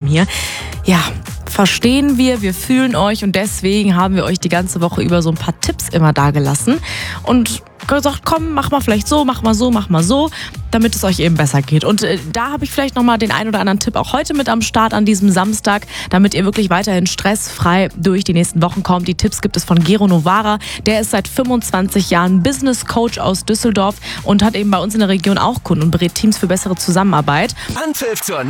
hier. Ja, verstehen wir fühlen euch und deswegen haben wir euch die ganze Woche über so ein paar Tipps immer dagelassen und gesagt, komm, mach mal vielleicht so, mach mal so, damit es euch eben besser geht. Und da habe ich vielleicht nochmal den einen oder anderen Tipp auch heute mit am Start an diesem Samstag, damit ihr wirklich weiterhin stressfrei durch die nächsten Wochen kommt. Die Tipps gibt es von Gero Novara. Der ist seit 25 Jahren Business Coach aus Düsseldorf und hat eben bei uns in der Region auch Kunden und berät Teams für bessere Zusammenarbeit. Anpfiff zur